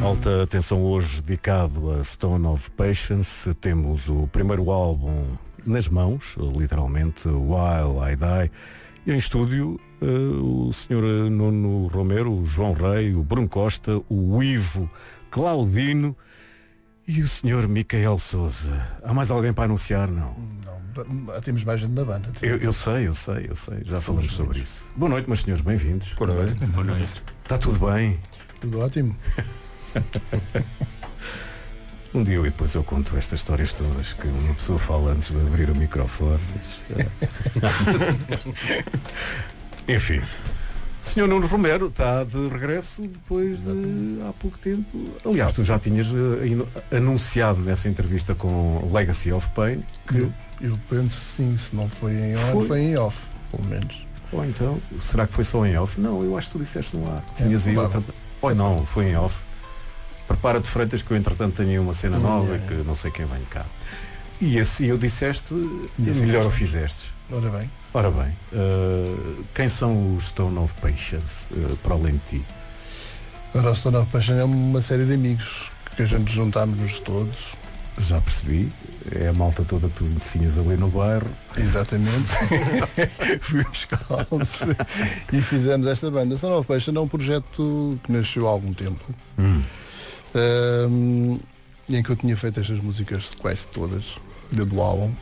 Alta atenção hoje dedicado a Stone of Patience. Temos o primeiro álbum nas mãos, literalmente, While I Die. E em estúdio, o Sr. Nuno Romero, o João Rei, o Bruno Costa, o Ivo Claudino e o Sr. Micael Sousa. Há mais alguém para anunciar? Não. Não, temos mais gente na banda. Eu sei. Já falamos sobre isso. Boa noite, meus senhores, bem-vindos. Boa noite. Está tudo bem? Tudo ótimo. Um dia e depois eu conto estas histórias todas que uma pessoa fala antes de abrir o microfone. Enfim, o Sr. Nuno Romero está de regresso depois de há pouco tempo. Aliás, tu já tinhas anunciado nessa entrevista com Legacy of Pain que... Eu penso sim, se não foi em on, foi em off, pelo menos. Ou então, será que foi só em off? Não, eu acho que tu disseste no ar. Tinhas aí outra... Ou não, foi em off. Prepara-te, Freitas, que eu entretanto tenho uma cena nova e que não sei quem vem cá. E assim eu disseste, melhor o fizestes. Ora bem. Quem são os Stone of Patience, para além de ti? Ora, o Stone of Patience é uma série de amigos que a gente juntámos-nos todos. Já percebi, é a malta toda que tu conhecias ali no bairro. Exatamente. Fomos caldos e fizemos esta banda. Stone of Patience é um projeto que nasceu há algum tempo. Em que eu tinha feito estas músicas quase todas do álbum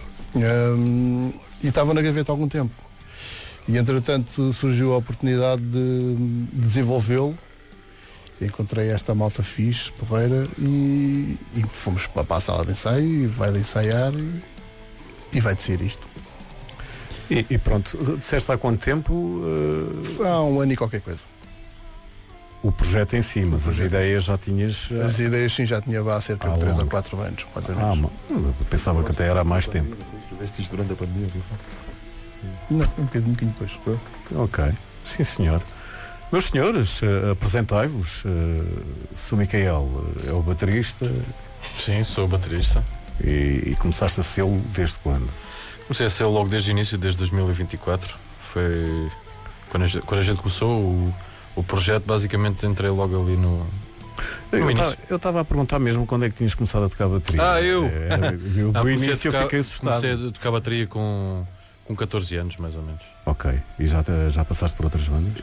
e estava na gaveta há algum tempo e entretanto surgiu a oportunidade de desenvolvê-lo. Encontrei esta malta fixe, porreira, e fomos para a sala de ensaio e vai de ensaiar e vai de ser isto. E pronto, disseste há quanto tempo? Há um ano e qualquer coisa. O projeto em si, mas as ideias já tinhas... As ideias sim, já tinha há cerca de 3 ou 4 anos, mais ou menos. Eu pensava que até era há mais tempo. Tiveste isto durante a pandemia? Não, um bocadinho depois. Ok, sim senhor. Meus senhores, apresentai-vos. Sou Micael, é o baterista. Sim, sou baterista. E começaste a sê-lo desde quando? Comecei a ser logo desde o início, desde 2024. Foi quando a gente começou o projeto, basicamente entrei logo ali no início. Eu estava a perguntar mesmo quando é que tinhas começado a tocar bateria. Do início eu fiquei assustado. Comecei a tocar bateria com 14 anos, mais ou menos. Ok, e já passaste por outras bandas?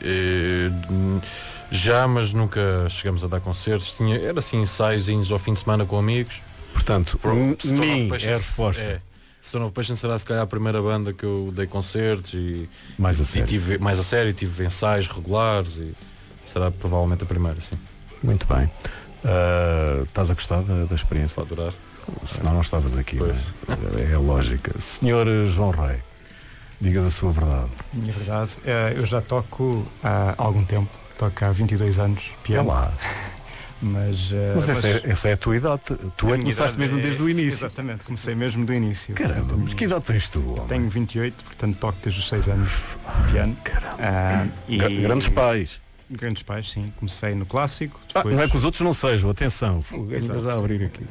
Já, mas nunca chegamos a dar concertos. Era assim, ensaios ao fim de semana com amigos. Portanto, é a resposta. É. Stone of Patience será se calhar a primeira banda que eu dei concertos e mais a sério, tive ensaios regulares e será provavelmente a primeira, sim. Muito bem. Estás a gostar da experiência? Estou a adorar. Senão não estavas aqui, é a lógica. Senhor João Rei, diga da sua verdade. Minha verdade, eu já toco há algum tempo, toco há 22 anos piano. É lá. Mas essa é a tua idade. Tu começaste mesmo desde o início. Exatamente, comecei mesmo do início. Caramba, mas que idade tens tu? Homem? Tenho 28, portanto toco desde os 6 anos piano. Grandes pais. Grandes pais, sim. Comecei no clássico. Depois... não é que os outros não sejam, atenção. Já abrir aqui.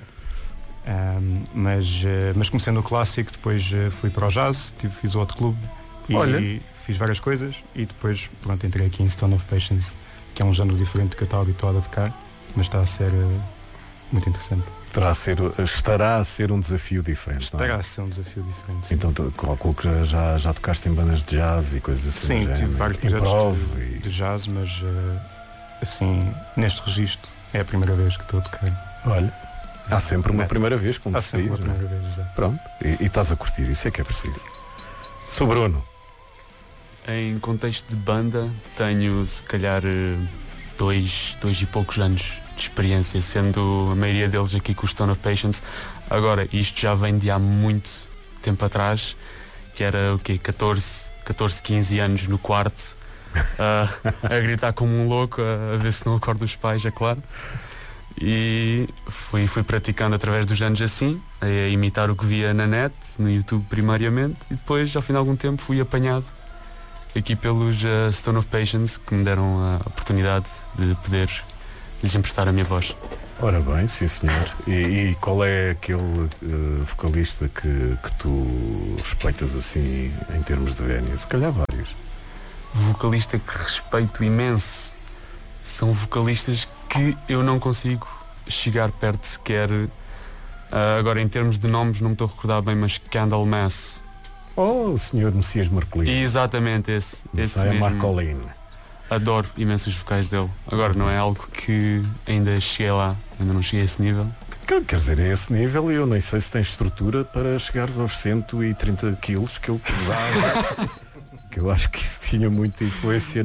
Mas comecei no clássico, depois fui para o jazz, fiz outro clube e fiz várias coisas e depois entrei aqui em Stone of Patience, que é um género diferente que eu estava habituado a tocar, mas está a ser muito interessante. Estará a ser um desafio diferente. Estará a ser um desafio diferente. Sim. Então calculo que já tocaste em bandas de jazz e coisas assim. Sim, tive vários projetos de jazz, mas assim, neste registro é a primeira vez que estou a tocar. Olha, há sempre uma primeira vez, como se diz. Há sempre uma primeira vez, exato. Pronto, e estás a curtir, isso é que é preciso. Sou Bruno. Em contexto de banda, tenho se calhar 2 e poucos anos de experiência, sendo a maioria deles aqui com o Stone of Patience. Agora, isto já vem de há muito tempo atrás, que era o quê? 14, 15 anos no quarto, a gritar como um louco, a ver se não acordo os pais, é claro. E fui praticando através dos anos assim, a imitar o que via na net, no YouTube primariamente, e depois, ao fim de algum tempo, fui apanhado aqui pelos Stone of Patience, que me deram a oportunidade de poder lhes emprestar a minha voz. Ora bem, sim senhor. E qual é aquele vocalista que tu respeitas assim em termos de vénia? Se calhar vários. Vocalista que respeito imenso. São vocalistas que eu não consigo chegar perto sequer. Agora, em termos de nomes, não me estou a recordar bem, mas Candlemass. Oh, o Sr. Messias Marcolino. Exatamente, esse Messiah mesmo. Marcolino. Adoro imenso os vocais dele. Agora, não é algo que ainda cheguei lá, ainda não cheguei a esse nível. Quer dizer, a esse nível eu nem sei se tens estrutura para chegares aos 130 quilos que ele pesava. Que eu acho que isso tinha muita influência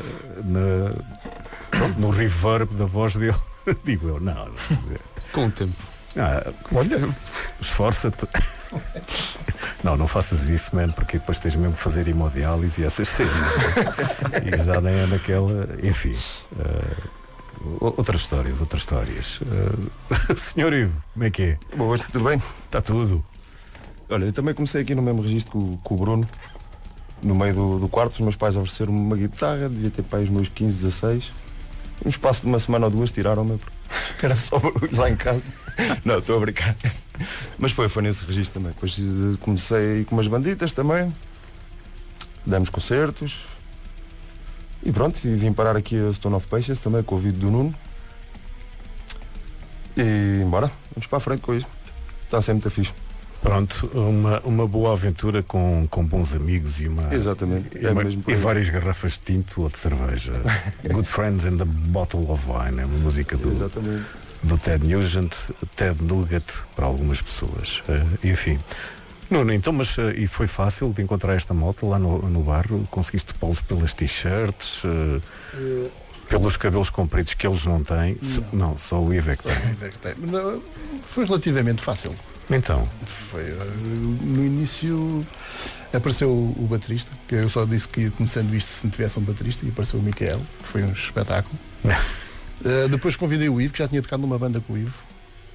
no reverb da voz dele. Digo eu, não. Com o tempo. Olha, esforça-te. Não faças isso, man, porque depois tens mesmo que fazer hemodiálise e essas cenas. E já nem é naquela. Enfim. Outras histórias. Senhor Ivo, como é que é? Boa, tudo bem? Está tudo. Olha, eu também comecei aqui no mesmo registro com o Bruno, no meio do quarto. Os meus pais ofereceram-me uma guitarra, devia ter pai os meus 15, 16. No espaço de uma semana ou duas tiraram-me, porque era só barulho lá em casa. Não, estou a brincar. Mas foi nesse registro também. Depois comecei com umas banditas também, demos concertos. E pronto, e vim parar aqui a Stone of Patience também, com o vídeo do Nuno. E embora, vamos para a frente com isto. Está sempre muito fixe. Pronto, uma boa aventura com bons amigos e uma. Exatamente. E várias garrafas de tinto ou de cerveja. Good Friends and a Bottle of Wine. É uma música do Ted Nugent, Ted Nugget para algumas pessoas. Enfim. Nuno, então, mas e foi fácil de encontrar esta moto lá no bairro? Conseguiste pô-los pelas t-shirts, pelos cabelos compridos que eles não têm? Não, só o Ivo é que tem. Não, foi relativamente fácil. Então? Foi, no início apareceu o baterista, que eu só disse que ia começando isto se não tivesse um baterista, e apareceu o Micael, que foi um espetáculo. Depois convidei o Ivo, que já tinha tocado numa banda com o Ivo.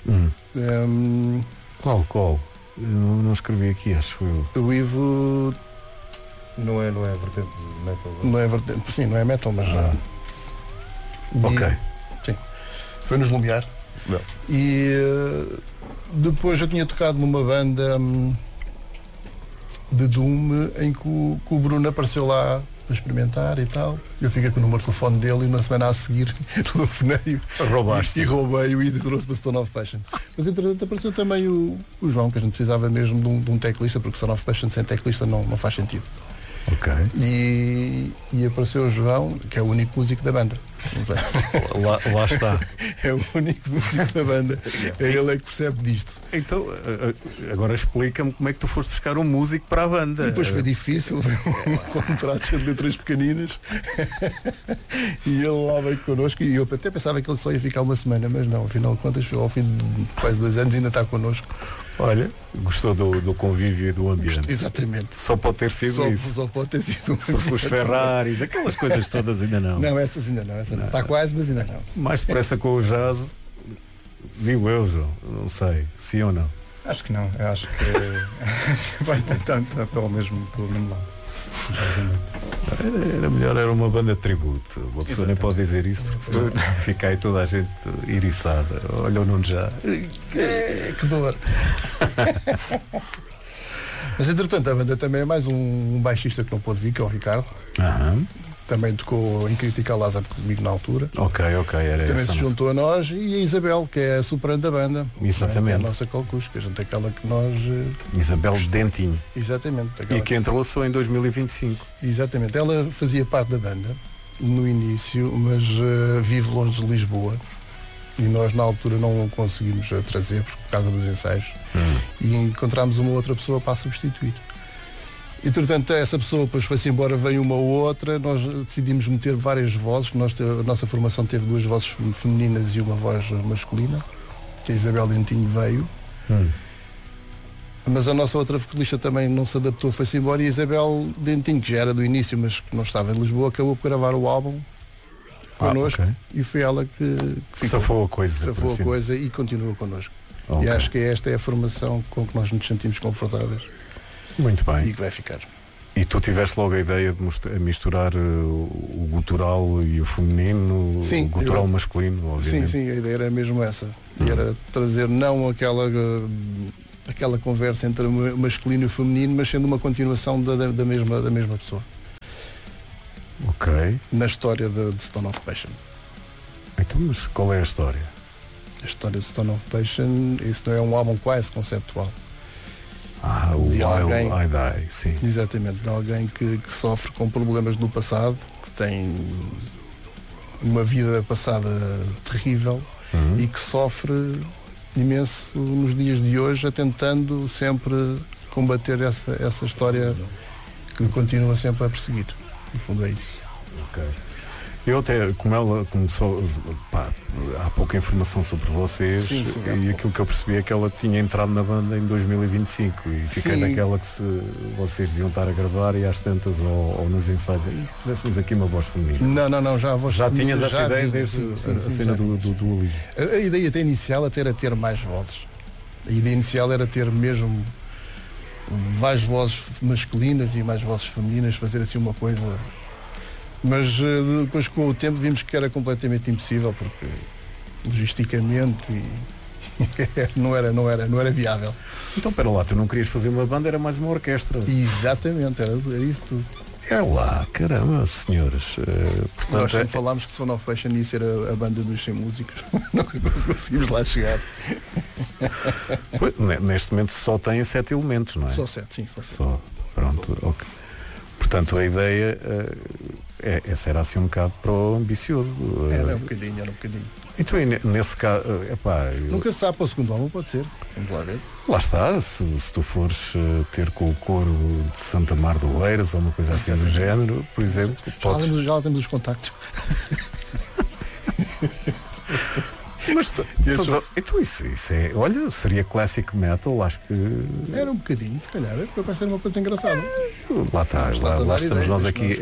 Qual? Eu não escrevi aqui, acho que foi o Ivo. Não é vertente de metal. Não é vertente, sim, não é metal, mas já. Ok. Sim. Foi nos Lumiar. E depois eu tinha tocado numa banda de Doom em que o Bruno apareceu lá para experimentar e tal. Eu fiquei com o número de telefone dele e na semana a seguir telefonei e roubei-o e trouxe para Stone of Passion. Mas entretanto apareceu também o João, que a gente precisava mesmo de um teclista, porque Stone of Passion sem teclista não faz sentido. Ok. E apareceu o João, que é o único músico da banda. Não sei. Lá está. É o único músico da banda. Ele é que percebe disto. Então, agora explica-me como é que tu foste buscar um músico para a banda. E depois foi difícil, foi um contrato de letras pequeninas. E ele lá veio connosco. E eu até pensava que ele só ia ficar uma semana, mas não, afinal de contas, ao fim de quase 2 anos ainda está connosco. Olha, gostou do convívio e do ambiente. Exatamente. Só pode ter sido isso. Só pode ter sido. Porque os Ferraris, aquelas coisas todas ainda não. Não, essas ainda não. Essa não. Está quase, mas ainda não. Mais depressa com o jazz, digo eu, João. Não sei, sim ou não. Acho que não. Eu acho que vai tentando pelo mesmo lado. Era melhor, era uma banda de tributo. Uma pessoa nem pode dizer isso porque senão fica aí toda a gente iriçada. Olha o Nuno já. Que dor. Mas entretanto a banda também é mais um baixista que não pôde vir, que é o Ricardo. Também tocou em Critical Lazar comigo na altura. Ok, era também essa. Se juntou a nós, e a Isabel, que é a soprano da banda. Exatamente. É a nossa calcusca, a gente é aquela que nós. Isabel Dentinho. Exatamente. E que entrou só em 2025. Exatamente. Ela fazia parte da banda no início, mas vive longe de Lisboa. E nós na altura não conseguimos trazer por causa dos ensaios. E encontramos uma outra pessoa para a substituir. Entretanto, essa pessoa depois foi-se embora, veio uma ou outra, nós decidimos meter várias vozes, que a nossa formação teve 2 vozes femininas e uma voz masculina, que a Isabel Dentinho veio. Mas a nossa outra vocalista também não se adaptou, foi-se embora, e a Isabel Dentinho, que já era do início, mas que não estava em Lisboa, acabou por gravar o álbum connosco, e foi ela que ficou. Safou a coisa e continua connosco. Okay. E acho que esta é a formação com que nós nos sentimos confortáveis. Muito bem. E que vai ficar. E tu tiveste logo a ideia de misturar o gutural e o feminino, o gutural masculino, obviamente. Sim, a ideia era mesmo essa. E era trazer não aquela conversa entre o masculino e o feminino, mas sendo uma continuação da mesma pessoa. Ok. Na história de Stone of Passion. Então, mas qual é a história? A história de Stone of Passion, isso não é um álbum quase conceptual. O De While alguém- I Die, sim. Exatamente, de alguém que sofre com problemas no passado, que tem uma vida passada terrível e que sofre imenso nos dias de hoje, tentando sempre combater essa história que continua sempre a perseguir. No fundo é isso. Ok. Eu até, como ela começou, há pouca informação sobre vocês, Sim, sim, e aquilo que eu percebi é que ela tinha entrado na banda em 2025 e fiquei Sim. naquela que vocês deviam estar a gravar e às tantas ou nos ensaios, e se puséssemos aqui uma voz feminina? Não, já vou Já tinhas essa ideia vi, desde sim, a sim, cena já do vi. dualismo? A ideia até inicial até era ter mais vozes. A ideia inicial era ter mesmo mais vozes masculinas e mais vozes femininas, fazer assim uma coisa. Mas depois com o tempo vimos que era completamente impossível, porque logisticamente não era viável. Então, pera lá, tu não querias fazer uma banda, era mais uma orquestra. Exatamente, era isso tudo. É lá, caramba, senhores. Nós Portanto, sempre falámos que Son of Passion ia ser a banda dos 100 músicos. Nunca conseguimos lá chegar. neste momento só tem 7 elementos, não é? Só 7, sim, só 7. Só, pronto, ok. Portanto, a ideia essa era assim um bocado para o ambicioso. Era um bocadinho. Então, e nesse caso, Nunca se sabe para o segundo álbum, pode ser. Vamos lá ver. lá está, se tu fores ter com o coro de Santa Mar do Oeiras ou uma coisa assim do género, por exemplo, podes... Já lá temos os contactos. Mas, então isso é, olha, seria classic metal, acho que Era um bocadinho, se calhar. Era para ser uma coisa engraçada. lá está, lá estamos nós aqui.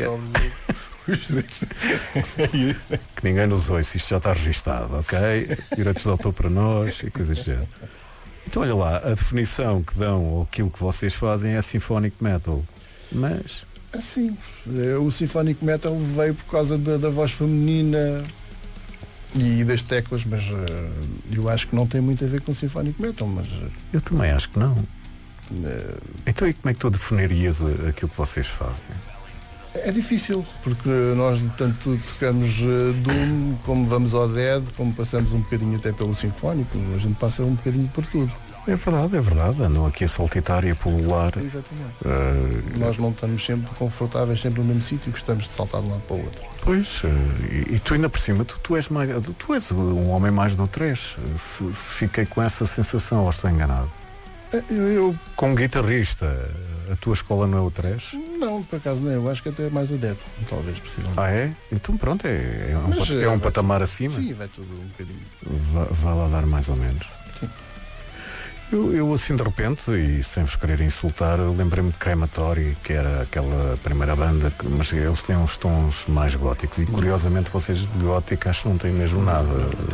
Que ninguém nos ouça, isto já está registado, ok? Direitos de autor para nós e coisas do género. Então olha lá, a definição que dão ou aquilo que vocês fazem é symphonic metal. Mas Assim, o Symphonic Metal veio por causa da voz feminina e das teclas, mas eu acho que não tem muito a ver com Symphonic Metal, mas eu também acho que não. Então e como é que tu definirias aquilo que vocês fazem? é difícil, porque nós tanto tocamos Doom, como vamos ao Dead, como passamos um bocadinho até pelo Sinfónico, a gente passa um bocadinho por tudo. É verdade, andam aqui a saltitar e a pular. Exatamente. Nós não estamos sempre confortáveis sempre no mesmo sítio, gostamos de saltar de um lado para o outro. Pois, e tu ainda por cima, tu és um homem mais do trash. Se fiquei com essa sensação, ou estou enganado? Eu Como guitarrista, a tua escola não é o trash? não, por acaso não, eu acho que até é mais o Dead, talvez, possivelmente. Ah, é? Então pronto, é um vai patamar tudo, acima. Sim, vai tudo um bocadinho. Vai lá dar mais ou menos. Sim. Eu assim de repente, e sem vos querer insultar, lembrei-me de Crematório, que era aquela primeira banda, mas eles têm uns tons mais góticos e curiosamente vocês de gótico acho que não têm mesmo nada.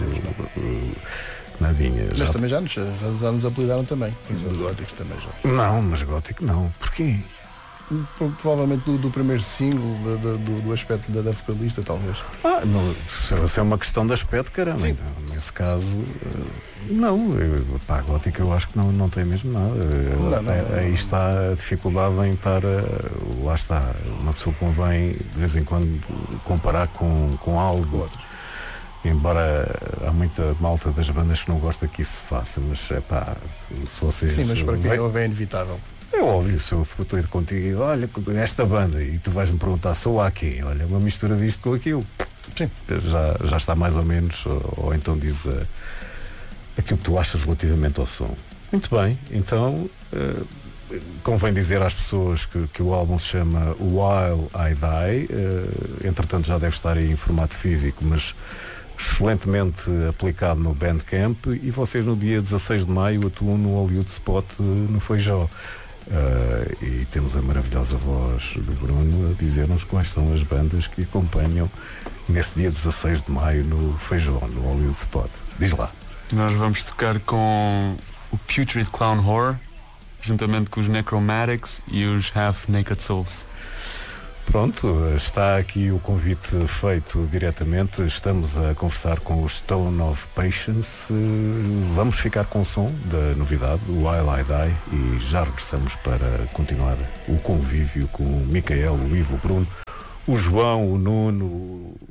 Nadinha. Mas também já nos apelidaram também, os góticos também já. Não, mas gótico não. Porquê? Provavelmente do primeiro single, do aspecto da vocalista, talvez. Se é uma questão de aspecto, caramba. Sim. Então, nesse caso, não. Gótica eu acho que não tem mesmo nada. Não. Aí está a dificuldade em estar. Lá está. Uma pessoa convém de vez em quando comparar com algo. Embora há muita malta das bandas que não gosta que isso se faça, mas se vocês. Sim, mas para quem é inevitável. É óbvio, se eu for ter contigo, olha, esta banda, e tu vais-me perguntar, sou aqui, olha, uma mistura disto com aquilo. Sim. Já está mais ou menos, ou então diz aquilo que tu achas relativamente ao som. Muito bem, então convém dizer às pessoas que o álbum se chama While I Die, entretanto já deve estar aí em formato físico, mas excelentemente aplicado no Bandcamp, e vocês no dia 16 de maio atuam no Hollywood Spot no Feijó. E temos a maravilhosa voz do Bruno a dizer-nos quais são as bandas que acompanham nesse dia 16 de maio no Feijó, no Hollywood Spot. Diz lá. Nós vamos tocar com o Putrid Clown Horror, juntamente com os Necromatics e os Half Naked Souls. Pronto, está aqui o convite feito diretamente. Estamos a conversar com o Stone of Patience. Vamos ficar com o som da novidade, o While I Die, e já regressamos para continuar o convívio com o Micael, o Ivo, o Bruno, o João, o Nuno,